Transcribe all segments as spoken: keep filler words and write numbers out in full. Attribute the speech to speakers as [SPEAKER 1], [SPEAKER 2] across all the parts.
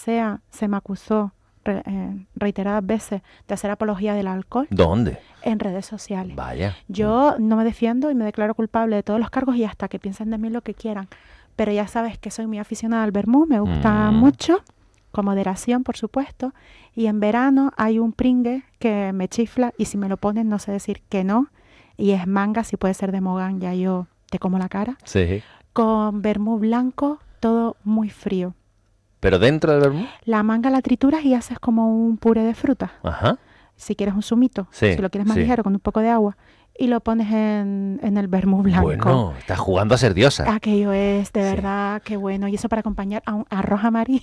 [SPEAKER 1] sea, se me acusó re, eh, reiteradas veces de hacer apología del alcohol.
[SPEAKER 2] ¿Dónde?
[SPEAKER 1] En redes sociales.
[SPEAKER 2] Vaya.
[SPEAKER 1] Yo no me defiendo y me declaro culpable de todos los cargos y hasta que piensen de mí lo que quieran. Pero ya sabes que soy muy aficionada al vermú, me gusta mm. mucho, con moderación, por supuesto. Y en verano hay un pringue que me chifla y si me lo ponen no sé decir que no. Y es manga, si puede ser de Mogán, ya yo te como la cara.
[SPEAKER 2] Sí.
[SPEAKER 1] Con vermú blanco, todo muy frío.
[SPEAKER 2] ¿Pero dentro del vermú?
[SPEAKER 1] La manga la trituras y haces como un puré de fruta.
[SPEAKER 2] Ajá.
[SPEAKER 1] Si quieres un zumito,
[SPEAKER 2] sí,
[SPEAKER 1] si lo quieres más
[SPEAKER 2] sí.
[SPEAKER 1] ligero, con un poco de agua. Y lo pones en, en el vermú blanco.
[SPEAKER 2] Bueno, estás jugando a ser diosa.
[SPEAKER 1] Aquello es, de
[SPEAKER 2] sí.
[SPEAKER 1] verdad, qué bueno. Y eso para acompañar a un arroz amarillo.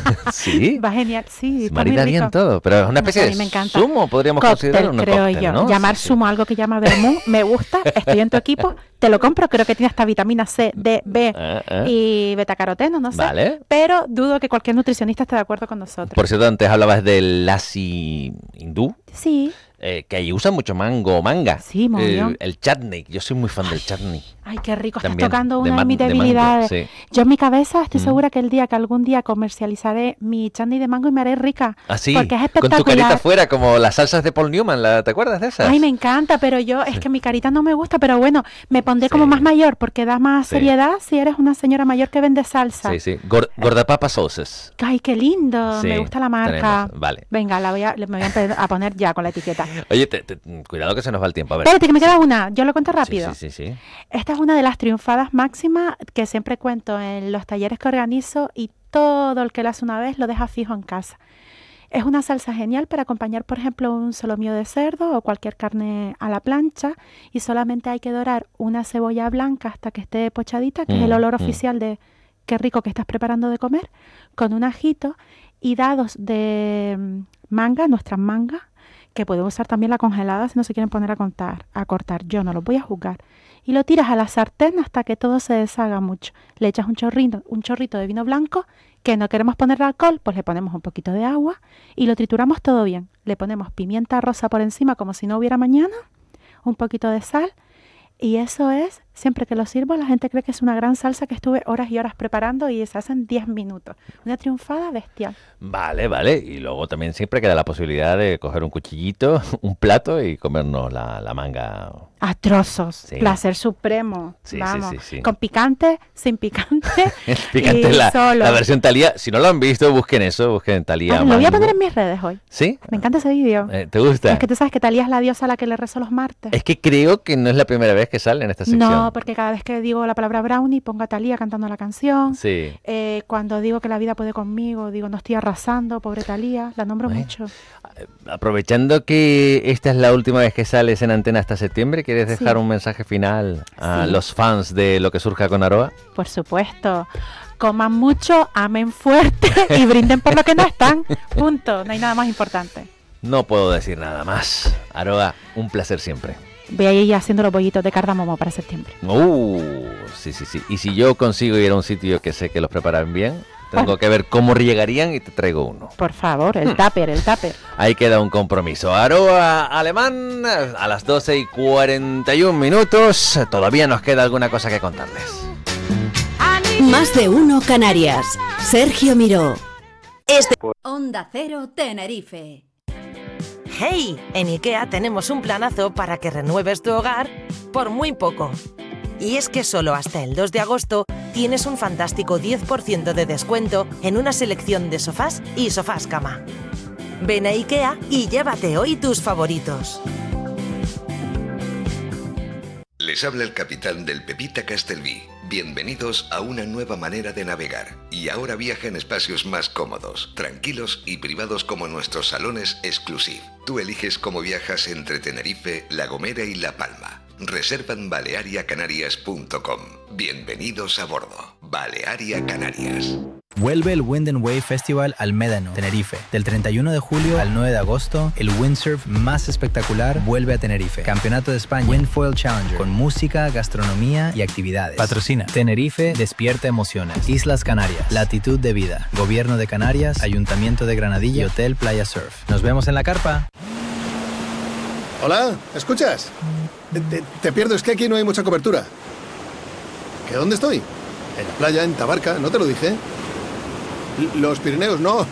[SPEAKER 2] ¿Sí?
[SPEAKER 1] Va genial, sí.
[SPEAKER 2] Marida bien todo, pero es una especie
[SPEAKER 1] no sé,
[SPEAKER 2] de zumo, podríamos
[SPEAKER 1] cóctel,
[SPEAKER 2] considerar un
[SPEAKER 1] creo
[SPEAKER 2] cóctel,
[SPEAKER 1] yo.
[SPEAKER 2] ¿no?
[SPEAKER 1] Llamar
[SPEAKER 2] sí,
[SPEAKER 1] zumo
[SPEAKER 2] sí.
[SPEAKER 1] algo que llama vermú, me gusta, estoy en tu equipo, te lo compro, creo que tiene hasta vitamina C, D, B
[SPEAKER 2] eh, eh.
[SPEAKER 1] y betacaroteno, no sé.
[SPEAKER 2] Vale.
[SPEAKER 1] Pero dudo que cualquier nutricionista esté de acuerdo con nosotros.
[SPEAKER 2] Por cierto, antes hablabas del lassi hindú.
[SPEAKER 1] Sí.
[SPEAKER 2] Eh, que ahí usan mucho mango, manga.
[SPEAKER 1] Sí, muy bien.
[SPEAKER 2] El, el chutney, yo soy muy fan del chutney.
[SPEAKER 1] Ay, qué rico, estás
[SPEAKER 2] También,
[SPEAKER 1] tocando
[SPEAKER 2] de
[SPEAKER 1] una de,
[SPEAKER 2] man-
[SPEAKER 1] mis
[SPEAKER 2] de mango,
[SPEAKER 1] debilidades.
[SPEAKER 2] sí.
[SPEAKER 1] Yo en mi cabeza estoy
[SPEAKER 2] Mm.
[SPEAKER 1] segura que el día que algún día comercializaré mi chutney de mango y me haré rica.
[SPEAKER 2] Así,
[SPEAKER 1] porque es
[SPEAKER 2] con
[SPEAKER 1] espectacular.
[SPEAKER 2] tu carita afuera, como las salsas de Paul Newman, ¿la, ¿te acuerdas de esas?
[SPEAKER 1] Ay, me encanta, pero yo, es que mi carita no me gusta, pero bueno, me pondré
[SPEAKER 2] Sí.
[SPEAKER 1] como más mayor, porque da más
[SPEAKER 2] Sí.
[SPEAKER 1] seriedad si eres una señora mayor que vende salsa.
[SPEAKER 2] Sí, sí. Gor- Gordapapa sauces.
[SPEAKER 1] Ay, qué lindo,
[SPEAKER 2] Sí,
[SPEAKER 1] me gusta la marca.
[SPEAKER 2] tenemos, vale.
[SPEAKER 1] Venga, la voy a, me voy a, empe- a poner ya con la etiqueta.
[SPEAKER 2] Oye, te- te- cuidado que se nos va el tiempo. A ver.
[SPEAKER 1] Espérate, que me queda una, yo lo cuento rápido.
[SPEAKER 2] Sí, sí, sí, sí.
[SPEAKER 1] Esta es una de las triunfadas máximas que siempre cuento en los talleres que organizo y todo el que lo hace una vez lo deja fijo en casa. Es una salsa genial para acompañar, por ejemplo, un solomillo de cerdo o cualquier carne a la plancha y solamente hay que dorar una cebolla blanca hasta que esté pochadita, que
[SPEAKER 2] Mm,
[SPEAKER 1] es el olor
[SPEAKER 2] mm.
[SPEAKER 1] oficial de qué rico que estás preparando de comer, con un ajito y dados de mm, manga, nuestras mangas, que podemos usar también la congelada si no se quieren poner a, contar, a cortar. Yo no los voy a juzgar. Y lo tiras a la sartén hasta que todo se deshaga mucho. Le echas un chorrito, un chorrito de vino blanco, que no queremos ponerle alcohol, pues le ponemos un poquito de agua y lo trituramos todo bien. Le ponemos pimienta rosa por encima como si no hubiera mañana, un poquito de sal y eso es, siempre que lo sirvo la gente cree que es una gran salsa que estuve horas y horas preparando y se hacen diez minutos. Una triunfada bestial.
[SPEAKER 2] Vale, vale. Y luego también siempre queda la posibilidad de coger un cuchillito, un plato y comernos la, la manga.
[SPEAKER 1] A trozos,
[SPEAKER 2] Sí.
[SPEAKER 1] placer supremo.
[SPEAKER 2] Sí, sí,
[SPEAKER 1] Vamos,
[SPEAKER 2] sí, sí.
[SPEAKER 1] con picante, sin picante.
[SPEAKER 2] Fíjate
[SPEAKER 1] y
[SPEAKER 2] la,
[SPEAKER 1] solo.
[SPEAKER 2] la versión Thalía. Si no lo han visto, busquen eso, busquen Thalía.
[SPEAKER 1] Ah, lo voy a
[SPEAKER 2] mango.
[SPEAKER 1] poner en mis redes hoy.
[SPEAKER 2] ¿Sí?
[SPEAKER 1] Me encanta ese vídeo.
[SPEAKER 2] Eh, ¿Te gusta?
[SPEAKER 1] Es que tú sabes que Thalía es la diosa a la que le rezo los martes.
[SPEAKER 2] Es que creo que no es la primera vez que sale en esta sección.
[SPEAKER 1] No, porque cada vez que digo la palabra brownie, pongo a Thalía cantando la canción.
[SPEAKER 2] Sí.
[SPEAKER 1] Eh, cuando digo que la vida puede conmigo, digo no estoy arrasando, pobre Thalía, la nombro
[SPEAKER 2] Ay.
[SPEAKER 1] mucho.
[SPEAKER 2] Aprovechando que esta es la última vez que sales en antena hasta septiembre, ¿quieres dejar
[SPEAKER 1] Sí.
[SPEAKER 2] un mensaje final a
[SPEAKER 1] Sí.
[SPEAKER 2] los fans de Lo que surja con Aroa?
[SPEAKER 1] Por supuesto. Coman mucho, amen fuerte y brinden por lo que no están. Punto. No hay nada más importante.
[SPEAKER 2] No puedo decir nada más. Aroa, un placer siempre.
[SPEAKER 1] Voy a ir haciendo los bollitos de cardamomo para septiembre.
[SPEAKER 2] Uh, sí, sí, sí. Y si yo consigo ir a un sitio que sé que los preparan bien, tengo que ver cómo llegarían y te traigo uno.
[SPEAKER 1] Por favor, el tupper, el tupper.
[SPEAKER 2] Ahí queda un compromiso. Aroa Alemán, a las doce y cuarenta y un minutos. Todavía nos queda alguna cosa que contarles.
[SPEAKER 3] Más de uno Canarias. Sergio Miró. Este
[SPEAKER 4] Onda Cero Tenerife.
[SPEAKER 5] ¡Hey! En IKEA tenemos un planazo para que renueves tu hogar por muy poco. Y es que solo hasta el dos de agosto tienes un fantástico diez por ciento de descuento en una selección de sofás y sofás cama. Ven a IKEA y llévate hoy tus favoritos.
[SPEAKER 6] Les habla el capitán del Pepita Castelví. Bienvenidos a una nueva manera de navegar. Y ahora viaja en espacios más cómodos, tranquilos y privados como nuestros salones exclusive. Tú eliges cómo viajas entre Tenerife, La Gomera y La Palma. Reserva en balearia canarias punto com. Bienvenidos a bordo. Balearia Canarias.
[SPEAKER 7] Vuelve el Wind and Wave Festival al Médano, Tenerife. Del treinta y uno de julio al nueve de agosto, el windsurf más espectacular vuelve a Tenerife. Campeonato de España Windfoil Challenger, con música, gastronomía y actividades. Patrocina Tenerife Despierta Emociones, Islas Canarias, Latitud de Vida, Gobierno de Canarias, Ayuntamiento de Granadilla y Hotel Playa Surf. Nos vemos en la carpa.
[SPEAKER 8] Hola, ¿escuchas? Te, te pierdo, es que aquí no hay mucha cobertura. ¿Que dónde estoy? En la playa, en Tabarca, ¿no te lo dije? Los Pirineos, no,